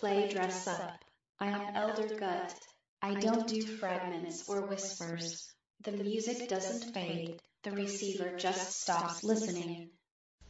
play dress up. I am Elder Gut. I don't do fragments or whispers. The music doesn't fade, the receiver just stops listening.